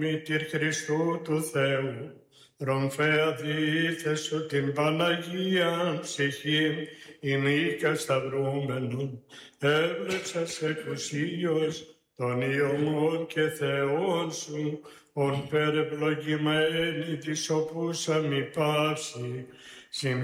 Μητήρ Χριστού του Θεού, ρομφέα διήθεσου την Παναγία ψυχή, ημίκα σταυρούμενον, έβλεψας εκουσίως των ιωμών και Θεών σου, ον περευλογημένη της οπούσα μη παύση,